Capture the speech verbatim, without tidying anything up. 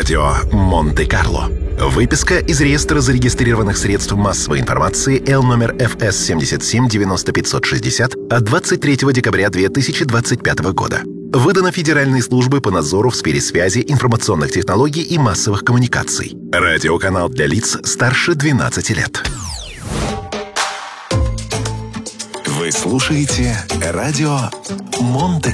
Радио Монте-Карло. Выписка из реестра зарегистрированных средств массовой информации Л номер эф эс семьдесят семь девяносто пятьсот шестьдесят от двадцать третьего декабря две тысячи двадцать пятого года. Выдано Федеральной службой по надзору в сфере связи, информационных технологий и массовых коммуникаций. Радиоканал для лиц старше двенадцати лет. Вы слушаете радио Монте